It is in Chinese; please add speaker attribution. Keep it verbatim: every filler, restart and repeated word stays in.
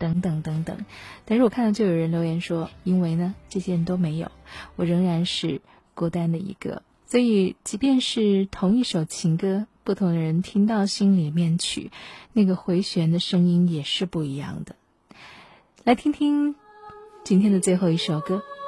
Speaker 1: 等等等等。但是我看到就有人留言说，因为呢这些人都没有，我仍然是孤单的一个。所以即便是同一首情歌，不同的人听到心里面去，那个回旋的声音也是不一样的。来听听今天的最后一首歌，